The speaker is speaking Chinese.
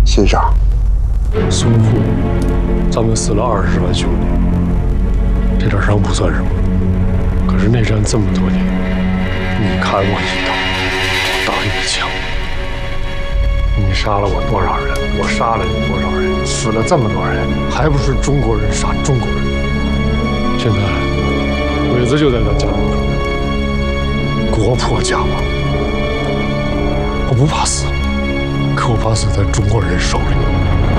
欣赏。 淞沪，咱们死了20万兄弟，这点伤不算什么。可是内战这么多年，你砍我一刀，我打你一枪，你杀了我多少人，我杀了你多少人，死了这么多人，还不是中国人杀中国人？现在鬼子就在咱家门口，国破家亡。我不怕死，可我怕死在中国人手里。